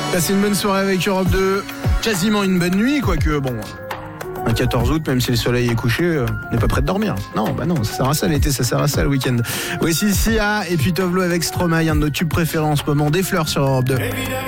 Passez une bonne soirée avec Europe 2. Quasiment une bonne nuit, quoique bon. Un 14 août, même si le soleil est couché, on n'est pas prêt de dormir. Non, bah non, ça sert à ça l'été, ça sert à ça le week-end. Voici Sia et puis Tovlo avec Stromae, un de nos tubes préférés en ce moment, Des fleurs sur Europe 2.